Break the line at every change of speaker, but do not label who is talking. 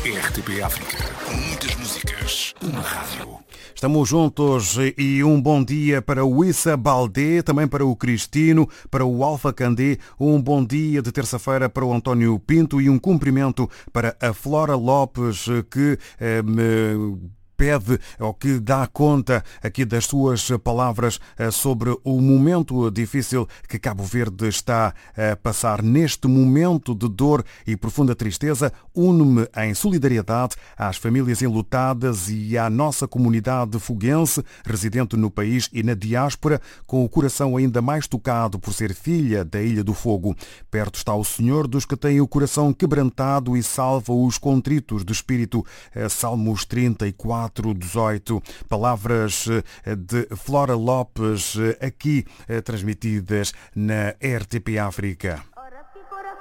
RTP África. Muitas músicas, uma rádio.
Estamos juntos e um bom dia para o Issa Baldé, também para o Cristino, para o Alfa Candé, um bom dia de terça-feira para o António Pinto e um cumprimento para a Flora Lopes, que pede ou que dá conta aqui das suas palavras sobre o momento difícil que Cabo Verde está a passar. Neste momento de dor e profunda tristeza, uno-me em solidariedade às famílias enlutadas e à nossa comunidade foguense, residente no país e na diáspora, com o coração ainda mais tocado por ser filha da Ilha do Fogo. Perto está o Senhor dos que têm o coração quebrantado e salva os contritos de espírito. Salmos 34, 18, palavras de Flora Lopes aqui transmitidas na RTP África.